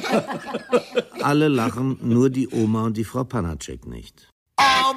Alle lachen, nur die Oma und die Frau Panacek nicht.